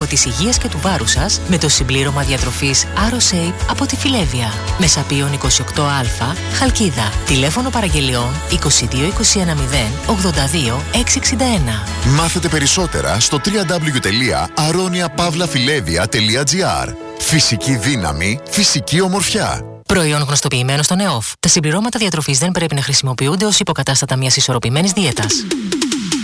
της υγείας και του βάρους σας με το συμπλήρωμα διατροφής AroShape από τη Φιλέβια. Μεσαπίων 28α, Χαλκίδα. Τηλέφωνο παραγγελιών 22 21 0 82 661. Μάθετε περισσότερα στο www.aroniapavlafilevia.gr. Φυσική δύναμη, φυσική ομορφιά. Προϊόν γνωστοποιημένο στον ΕΟΦ. Τα συμπληρώματα διατροφής δεν πρέπει να χρησιμοποιούνται ως υποκατάστατα μιας ισορροπημένης δίαιτας.